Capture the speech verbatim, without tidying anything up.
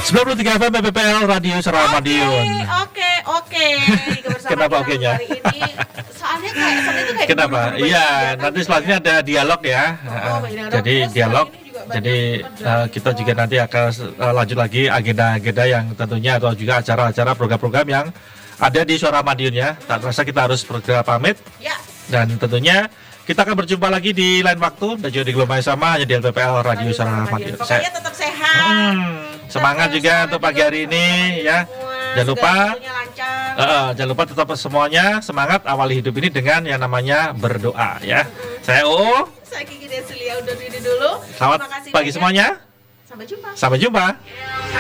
sembilan puluh tiga F M P P L Radio Suara Madiun. Oke, oke. Kenapa oke-nya? Hari ini soalnya kayak soalnya itu kayak Kenapa? Iya, nanti selanjutnya ada dialog ya. Oh, iya, Jadi terus dialog. hari ini juga Jadi banyak uh, kita juga nanti akan uh, lanjut lagi agenda-agenda yang tentunya atau juga acara-acara program-program yang ada di Suara Madiun ya. Tak terasa kita harus segera pamit. Ya. Dan tentunya kita akan berjumpa lagi di lain waktu dan juga di gelombang yang sama hanya di L P P L Radio Suara Madiun. Pokoknya tetap sehat. Hmm, semangat juga untuk pagi hari ini ya. Jangan lupa uh, jangan lupa tetap semuanya semangat awali hidup ini dengan yang namanya berdoa ya. Saya O. Saya Kiki Desilia undur diri dulu. Selamat pagi semuanya. Sampai jumpa. Sampai jumpa.